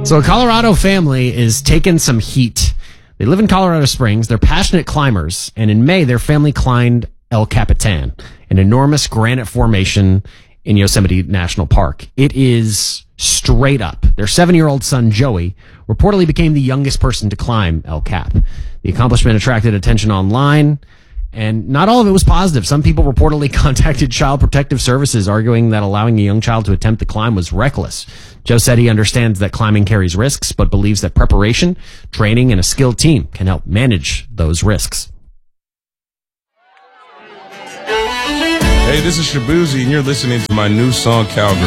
So a Colorado family is taking some heat. They live in Colorado Springs. They're passionate climbers. And in May, their family climbed El Capitan, an enormous granite formation in Yosemite National Park. It is straight up. Their 7-year-old son, Joey, reportedly became the youngest person to climb El Cap. The accomplishment attracted attention online, and not all of it was positive. Some people reportedly contacted Child Protective Services, arguing that allowing a young child to attempt the climb was reckless. Joe said he understands that climbing carries risks, but believes that preparation, training, and a skilled team can help manage those risks. Hey, this is Shabuzi, and you're listening to my new song, Cowgirl.